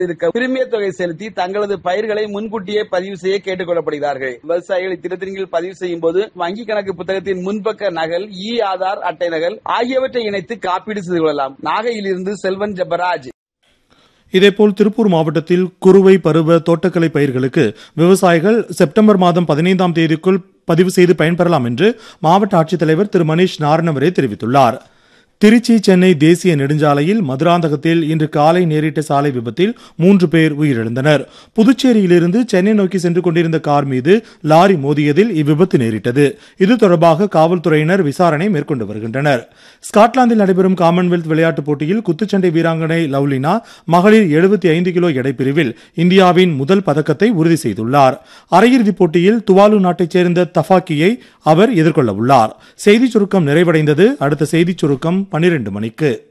இருக்க பிரிமிய தொகை செலுத்தி தங்களது பயிர்களை முன்கூட்டியே பதிவு செய்ய கேட்டுக் கொள்ளப்படுகிறார்கள். விவசாயிகள் இத்திட்டத்தின் கீழ் பதிவு செய்யும் போது வங்கி கணக்கு புத்தகத்தின் முன்பக்க நகல், ஆதார் அட்டை நகல் ஆகியவற்றை இணைத்து காப்பீடு செய்து கொள்ளலாம். நாகையிலிருந்து செல்வன் ஜெபராஜ். இதேபோல் திருப்பூர் மாவட்டத்தில் குறுவை பருவ தோட்டக்கலை பயிர்களுக்கு விவசாயிகள் செப்டம்பர் மாதம் 15ஆம் தேதிக்குள் பதிவு செய்து பயன்பெறலாம் என்று மாவட்ட ஆட்சித்தலைவர் திரு மணிஷ் நாரணவரே தெரிவித்துள்ளார். திருச்சி சென்னை தேசிய நெடுஞ்சாலையில் மதுராந்தகத்தில் இன்று காலை நேரிட்ட சாலை விபத்தில் 3 பேர் உயிரிழந்தனர். புதுச்சேரியிலிருந்து சென்னை நோக்கி சென்று கொண்டிருந்த கார் மீது லாரி மோதியதில் இவ்விபத்து நேரிட்டது. இது தொடர்பாக காவல்துறையினர் விசாரணை மேற்கொண்டு வருகின்றனர். ஸ்காட்லாந்தில் நடைபெறும் காமன்வெல்த் விளையாட்டுப் போட்டியில் குத்துச்சண்டை வீராங்கனை லவ்லினா மகளிர் 75 கிலோ எடை பிரிவில் இந்தியாவின் முதல் பதக்கத்தை உறுதி செய்துள்ளார். அரையிறுதிப் போட்டியில் துவாலு நாட்டைச் சேர்ந்த தஃபாக்கியை அவர் எதிர்கொள்ள உள்ளார். செய்திச் சுருக்கம் நிறைவடைந்தது. அடுத்த செய்திச் சுருக்கம் 12 மணிக்கு.